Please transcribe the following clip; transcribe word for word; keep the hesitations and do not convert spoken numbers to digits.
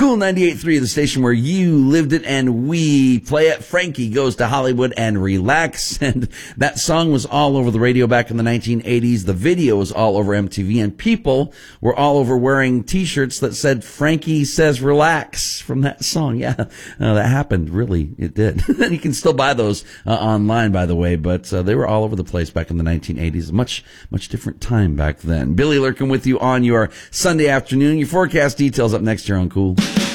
Cool ninety-eight point three, the station where you lived it and we play it. Frankie Goes to Hollywood and Relax. And that song was all over the radio back in the nineteen eighties. The video was all over M T V, and people were all over wearing t-shirts that said Frankie Says Relax from that song. Yeah, uh, that happened. Really, it did. And you can still buy those uh, online, by the way, but uh, they were all over the place back in the nineteen eighties. Much, much different time back then. Billy Lurkin with you on your Sunday afternoon. Your forecast details up next here on Cool.